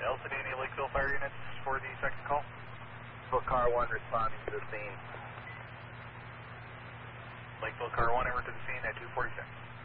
Elsa, any Lakeville fire units for the second call? Car 1 responding to the scene. Lakeville Car 1, over to the scene at 246.